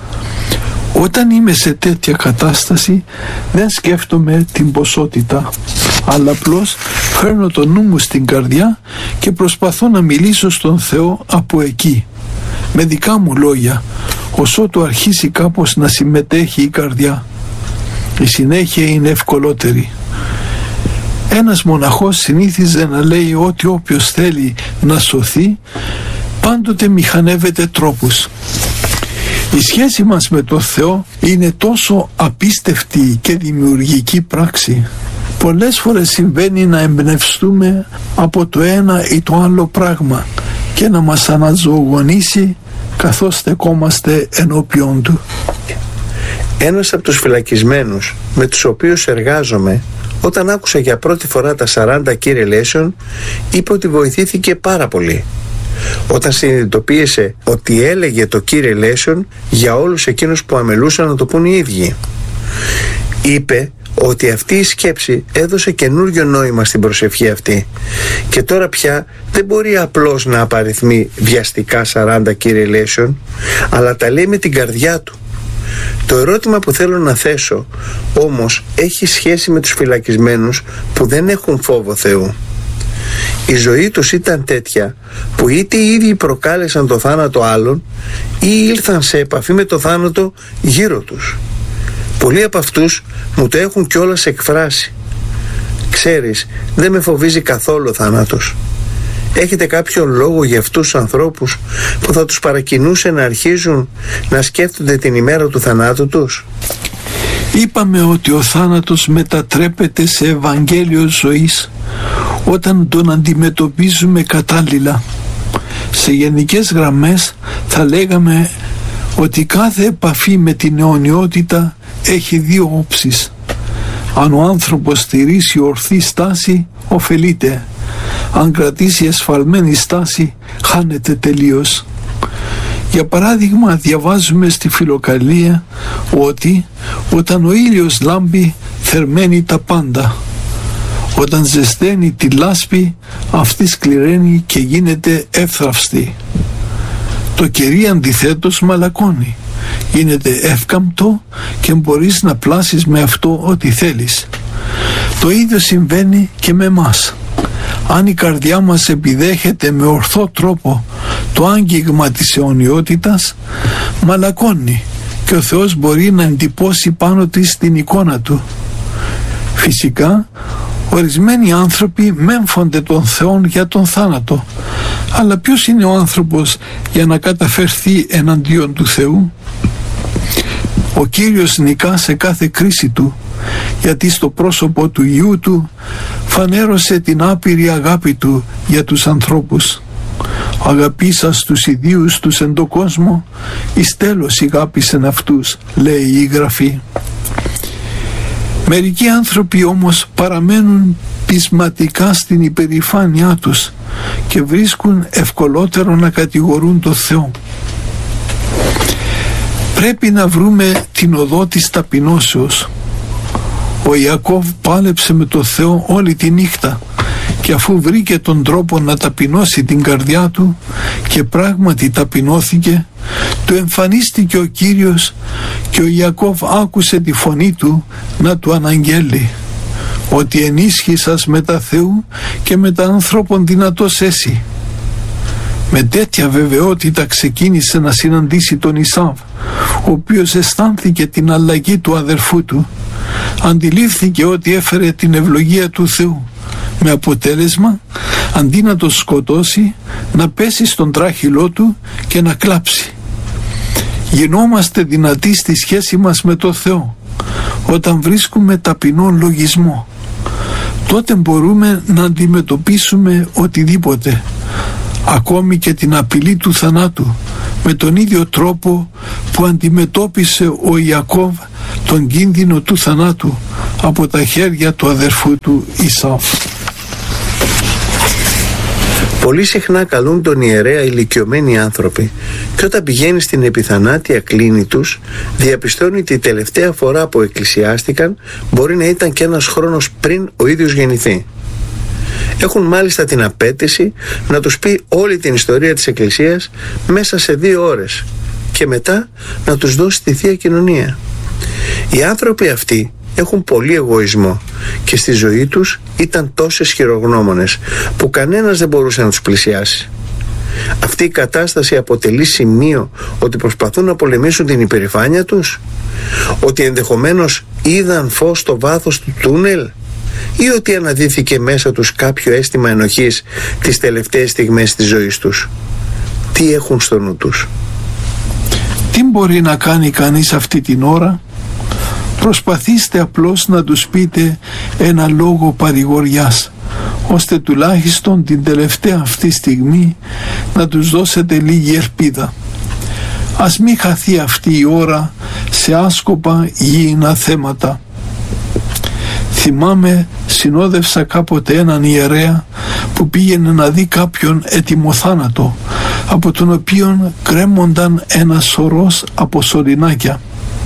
[SPEAKER 1] Όταν είμαι σε τέτοια κατάσταση δεν σκέφτομαι την ποσότητα, αλλά απλώς φέρνω το νου μου στην καρδιά και προσπαθώ να μιλήσω στον Θεό από εκεί, με δικά μου λόγια, ωσότου αρχίσει κάπως να συμμετέχει η καρδιά. Η συνέχεια είναι ευκολότερη. Ένας μοναχός συνήθιζε να λέει ότι όποιος θέλει να σωθεί πάντοτε μηχανεύεται τρόπους. Η σχέση μας με το Θεό είναι τόσο απίστευτη και δημιουργική πράξη. Πολλές φορές συμβαίνει να εμπνευστούμε από το ένα ή το άλλο πράγμα και να μας αναζωογονήσει καθώς στεκόμαστε ενώπιον Του.
[SPEAKER 2] Ένας από τους φυλακισμένους με τους οποίους εργάζομαι, όταν άκουσα για πρώτη φορά τα σαράντα key relation, είπε ότι βοηθήθηκε πάρα πολύ. Όταν συνειδητοποίησε ότι έλεγε το key relation για όλους εκείνους που αμελούσαν να το πούν οι ίδιοι. Είπε ότι αυτή η σκέψη έδωσε καινούριο νόημα στην προσευχή αυτή και τώρα πια δεν μπορεί απλώς να απαριθμεί βιαστικά σαράντα key relation, αλλά τα λέει με την καρδιά του. Το ερώτημα που θέλω να θέσω όμως έχει σχέση με τους φυλακισμένους που δεν έχουν φόβο Θεού. Η ζωή τους ήταν τέτοια που είτε οι ίδιοι προκάλεσαν το θάνατο άλλων ή ήλθαν σε επαφή με το θάνατο γύρω τους. Πολλοί από αυτούς μου το έχουν κιόλας εκφράσει. Ξέρεις, δεν με φοβίζει καθόλου ο θάνατος. Έχετε κάποιον λόγο για αυτούς τους ανθρώπους που θα τους παρακινούσε να αρχίζουν να σκέφτονται την ημέρα του θανάτου τους?
[SPEAKER 1] Είπαμε ότι ο θάνατος μετατρέπεται σε Ευαγγέλιο ζωής όταν τον αντιμετωπίζουμε κατάλληλα. Σε γενικές γραμμές θα λέγαμε ότι κάθε επαφή με την αιωνιότητα έχει δύο όψεις. Αν ο άνθρωπος στηρίσει ορθή στάση, ωφελείται. Αν κρατήσει εσφαλμένη στάση, χάνεται τελείως. Για παράδειγμα, διαβάζουμε στη Φιλοκαλία ότι όταν ο ήλιος λάμπει, θερμαίνει τα πάντα. Όταν ζεσταίνει τη λάσπη, αυτή σκληραίνει και γίνεται εύθραυστη. Το κερί αντιθέτως μαλακώνει. Γίνεται εύκαμπτο και μπορείς να πλάσεις με αυτό ό,τι θέλεις. Το ίδιο συμβαίνει και με μας. Αν η καρδιά μας επιδέχεται με ορθό τρόπο το άγγιγμα της αιωνιότητας, μαλακώνει και ο Θεός μπορεί να εντυπώσει πάνω της την εικόνα Του. Φυσικά, ορισμένοι άνθρωποι μέμφονται τον Θεόν για τον θάνατο, αλλά ποιος είναι ο άνθρωπος για να καταφερθεί εναντίον του Θεού? Ο Κύριος νικά σε κάθε κρίση Του, γιατί στο πρόσωπο του Υιού Του φανέρωσε την άπειρη αγάπη Του για τους ανθρώπους. Αγαπήσας τους ιδίους τους εν το κόσμο, εις τέλος αγάπησεν αυτούς, λέει η Γραφή. Μερικοί άνθρωποι όμως παραμένουν πεισματικά στην υπερηφάνειά τους και βρίσκουν ευκολότερο να κατηγορούν το Θεό. Πρέπει να βρούμε την οδό της ταπεινώσεως. Ο Ιακώβ πάλεψε με το Θεό όλη τη νύχτα και αφού βρήκε τον τρόπο να ταπεινώσει την καρδιά του και πράγματι ταπεινώθηκε, του εμφανίστηκε ο Κύριος και ο Ιακώβ άκουσε τη φωνή του να του αναγγέλει ότι ενίσχυσας με τα Θεού και με τα ανθρώπων δυνατός έσυ. Με τέτοια βεβαιότητα ξεκίνησε να συναντήσει τον Ισάβ, ο οποίος αισθάνθηκε την αλλαγή του αδερφού του. Αντιλήφθηκε ότι έφερε την ευλογία του Θεού, με αποτέλεσμα, αντί να το σκοτώσει, να πέσει στον τράχυλό του και να κλάψει. Γινόμαστε δυνατοί στη σχέση μας με το Θεό όταν βρίσκουμε ταπεινό λογισμό. Τότε μπορούμε να αντιμετωπίσουμε οτιδήποτε, ακόμη και την απειλή του θανάτου, με τον ίδιο τρόπο που αντιμετώπισε ο Ιακώβ τον κίνδυνο του θανάτου από τα χέρια του αδερφού του Ισάβ.
[SPEAKER 2] Πολύ συχνά καλούν τον ιερέα ηλικιωμένοι άνθρωποι και όταν πηγαίνει στην επιθανάτια κλίνη τους διαπιστώνει ότι η τελευταία φορά που εκκλησιάστηκαν μπορεί να ήταν και ένας χρόνος πριν ο ίδιος γεννηθεί. Έχουν μάλιστα την απέτηση να τους πει όλη την ιστορία της Εκκλησίας μέσα σε δύο ώρες και μετά να τους δώσει τη Θεία Κοινωνία. Οι άνθρωποι αυτοί έχουν πολύ εγωισμό και στη ζωή τους ήταν τόσες χειρογνώμονες που κανένας δεν μπορούσε να τους πλησιάσει. Αυτή η κατάσταση αποτελεί σημείο ότι προσπαθούν να πολεμήσουν την υπερηφάνεια τους, ότι ενδεχομένως είδαν φως στο βάθος του τούνελ ή ότι αναδύθηκε μέσα τους κάποιο αίσθημα ενοχής τις τελευταίες στιγμές της ζωής τους. Τι έχουν στο νου τους?
[SPEAKER 1] Τι μπορεί να κάνει κανείς αυτή την ώρα? Προσπαθήστε απλώς να τους πείτε ένα λόγο παρηγοριάς, ώστε τουλάχιστον την τελευταία αυτή στιγμή να τους δώσετε λίγη ελπίδα. Ας μην χαθεί αυτή η ώρα σε άσκοπα γήινα θέματα. Θυμάμαι, συνόδευσα κάποτε έναν ιερέα που πήγαινε να δει κάποιον ετοιμοθάνατο, από τον οποίον κρέμονταν ένα σωρός από σωληνάκια.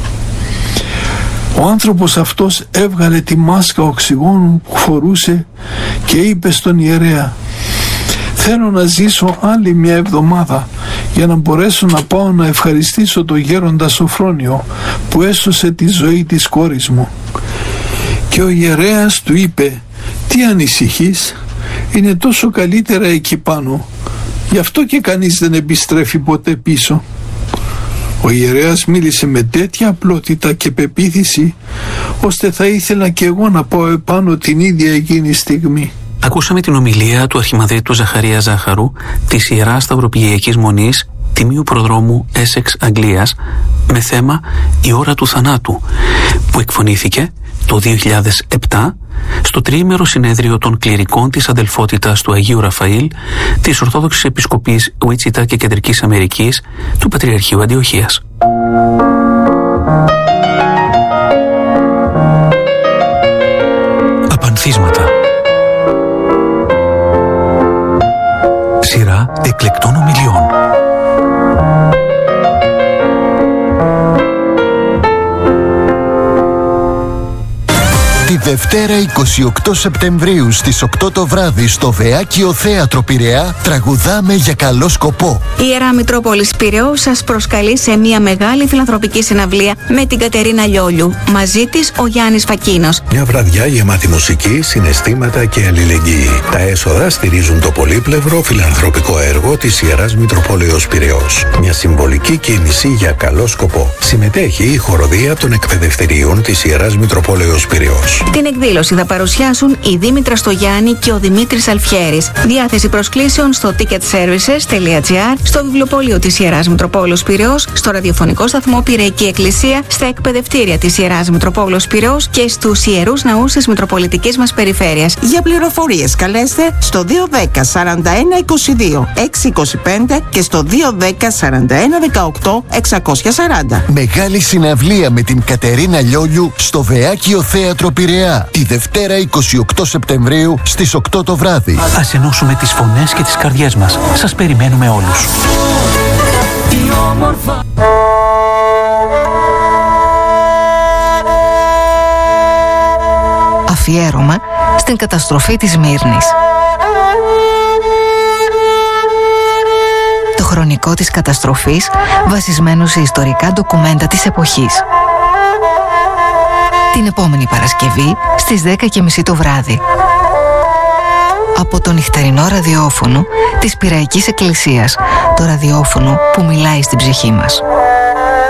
[SPEAKER 1] Ο άνθρωπος αυτός έβγαλε τη μάσκα οξυγόνου που φορούσε και είπε στον ιερέα: «Θέλω να ζήσω άλλη μια εβδομάδα για να μπορέσω να πάω να ευχαριστήσω τον γέροντα Σοφρόνιο που έσωσε τη ζωή της κόρης μου». Και ο ιερέας του είπε: «Τι ανησυχείς, είναι τόσο καλύτερα εκεί πάνω, γι' αυτό και κανείς δεν επιστρέφει ποτέ πίσω». Ο ιερέας μίλησε με τέτοια απλότητα και πεποίθηση, ώστε θα ήθελα και εγώ να πάω επάνω την ίδια εκείνη στιγμή.
[SPEAKER 3] Ακούσαμε την ομιλία του Αρχιμανδρίτου Ζαχαρία Ζάχαρου της Ιεράς Σταυροπηγειακής Μονής Τιμίου Προδρόμου Έσεξ Αγγλίας με θέμα «Η ώρα του θανάτου», που εκφωνήθηκε το δύο χιλιάδες επτά στο τριήμερο συνέδριο των κληρικών της αδελφότητας του Αγίου Ραφαήλ της Ορθόδοξης Επισκοπής Ουίτσιτα και Κεντρικής Αμερικής του Πατριαρχείου Αντιοχίας. Απανθίσματα. Σειρά εκλεκτών ομιλιών.
[SPEAKER 4] Τη Δευτέρα εικοστή ογδόη Σεπτεμβρίου στις οκτώ το βράδυ στο Βεάκιο Θέατρο Πειραιά τραγουδάμε για καλό σκοπό.
[SPEAKER 5] Η Ιερά Μητρόπολης Πειραιώς σας προσκαλεί σε μια μεγάλη φιλανθρωπική συναυλία με την Κατερίνα Λιόλιου. Μαζί της ο Γιάννης Φακίνος.
[SPEAKER 6] Μια βραδιά γεμάτη μουσική, συναισθήματα και αλληλεγγύη. Τα έσοδα στηρίζουν το πολύπλευρο φιλανθρωπικό έργο της Ιεράς Μητροπόλεως Πειραιώς. Μια συμβολική κίνηση για καλό σκοπό. Συμμετέχει η χοροδία των εκπαιδευτηρίων της Ιεράς Μητροπόλεως Πειραιώς.
[SPEAKER 5] Την εκδήλωση θα παρουσιάσουν η Δήμητρα Στογιάννη και ο Δημήτρης Αλφιέρης. Διάθεση προσκλήσεων στο ticket services τελεία gr, στο βιβλιοπωλείο της Ιεράς Μητροπόλεως Πειραιώς, στο ραδιοφωνικό σταθμό Πειραϊκή Εκκλησία, στα εκπαιδευτήρια της Ιεράς Μητροπόλεως Πειραιώς και στους ιερούς ναούς της Μητροπολιτικής μας περιφέρειας.
[SPEAKER 7] Για πληροφορίες καλέστε στο δύο ένα μηδέν σαράντα ένα είκοσι δύο έξι είκοσι πέντε και στο δύο ένα μηδέν σαράντα ένα δεκαοκτώ εξακόσια σαράντα.
[SPEAKER 4] Μεγάλη συναυλία με την Κατερίνα Λιόλιου στο Βεάκιο Θέατρο Πειραιά τη Δευτέρα εικοστή ογδόη Σεπτεμβρίου στις οκτώ το βράδυ.
[SPEAKER 3] Ας ενώσουμε τις φωνές και τις καρδιές μας. Σας περιμένουμε όλους.
[SPEAKER 5] Αφιέρωμα στην καταστροφή της Μύρνης. Το χρονικό της καταστροφής βασισμένο σε ιστορικά ντοκουμέντα της εποχής. Την επόμενη Παρασκευή στις δέκα και μισή το βράδυ.
[SPEAKER 8] από το νυχτερινό ραδιόφωνο της Πειραϊκής Εκκλησίας, το ραδιόφωνο που μιλάει στην ψυχή μας.